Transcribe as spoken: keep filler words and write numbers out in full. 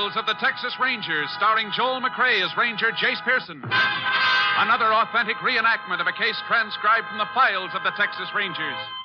Files of the Texas Rangers, starring Joel McCrea as Ranger Jace Pearson. Another authentic reenactment of a case transcribed from the files of the Texas Rangers.